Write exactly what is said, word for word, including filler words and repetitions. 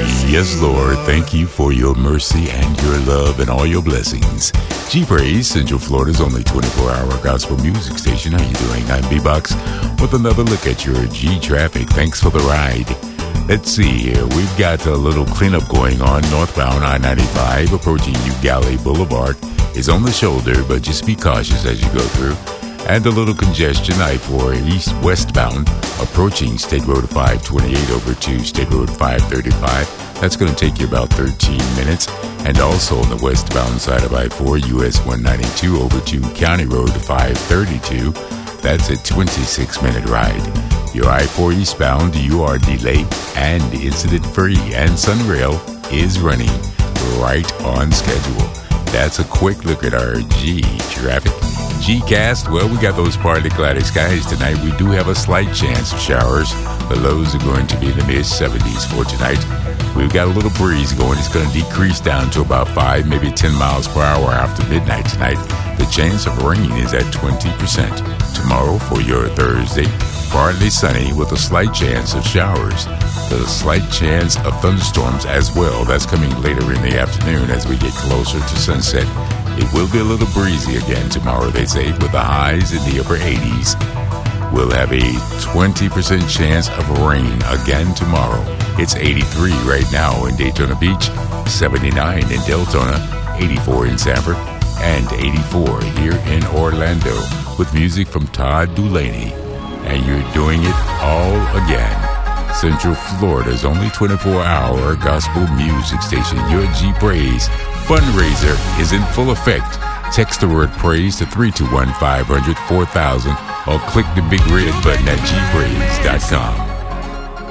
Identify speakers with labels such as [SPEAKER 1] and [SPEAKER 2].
[SPEAKER 1] Yes, Lord, thank you for your mercy and your love and all your blessings. G-Praise, Central Florida's only twenty-four hour gospel music station. How you doing? I'm B-Box with another look at your G-Traffic. Thanks for the ride. Let's see here. We've got a little cleanup going on. Northbound I ninety-five approaching Ugalli Boulevard is on the shoulder, but just be cautious as you go through. And a little congestion, I four east westbound approaching State Road five twenty-eight over to State Road five thirty-five. That's going to take you about thirteen minutes. And also on the westbound side of I four, U S one ninety-two over to County Road five thirty-two. That's a twenty-six minute ride. Your I four eastbound, you are delayed and incident free, and Sunrail is running right on schedule. That's a quick look at our G-Traffic. G-Cast, well, we got those partly cloudy skies tonight. We do have a slight chance of showers. The lows are going to be in the mid seventies for tonight. We've got a little breeze going. It's going to decrease down to about five, maybe ten miles per hour after midnight tonight. The chance of rain is at twenty percent. Tomorrow for your Thursday, partly sunny with a slight chance of showers. There's a slight chance of thunderstorms as well. That's coming later in the afternoon as we get closer to sunset. It will be a little breezy again tomorrow, they say, with the highs in the upper eighties. We'll have a twenty percent chance of rain again tomorrow. It's eighty-three right now in Daytona Beach, seventy-nine in Deltona, eighty-four in Sanford, and eighty-four here in Orlando, with music from Todd Dulaney. And you're doing it all again. Central Florida's only twenty-four hour gospel music station. Your G-Praise fundraiser is in full effect. Text the word praise to three two one, five hundred, four thousand or click the big red button at G praise dot com.